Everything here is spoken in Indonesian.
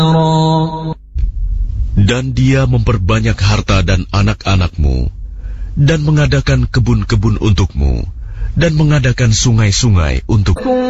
Dan dia memperbanyak harta dan anak-anakmu, dan mengadakan kebun-kebun untukmu, dan mengadakan sungai-sungai untukmu.